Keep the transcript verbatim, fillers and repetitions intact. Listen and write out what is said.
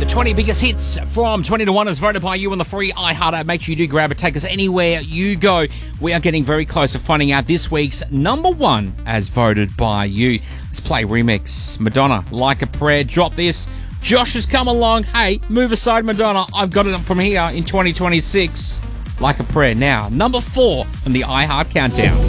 The twenty biggest hits from twenty to one is voted by you on the free iHeart app. Make sure you do grab it. Take us anywhere you go. We are getting very close to finding out this week's number one as voted by you. Let's play remix. Madonna, Like a Prayer. Drop this. Josh has come along. Hey, move aside, Madonna. I've got it from here in twenty twenty-six. Like a Prayer now. Number four on the iHeart Countdown.